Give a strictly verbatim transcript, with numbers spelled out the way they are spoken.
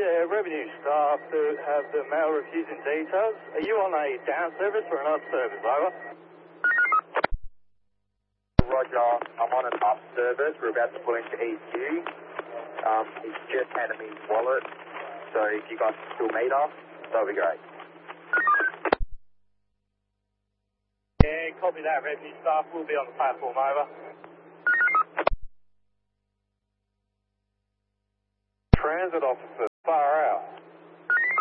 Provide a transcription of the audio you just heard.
Yeah, revenue staff that have the mail refusing details. Are you on a down service or an up service, over? Roger, I'm on an up service. We're about to pull into E Q. Um, he's just handed me his wallet, so if you guys can still meet us, that'll be great. Yeah, copy that, revenue staff. We'll be on the platform, over. Transit officer, far out.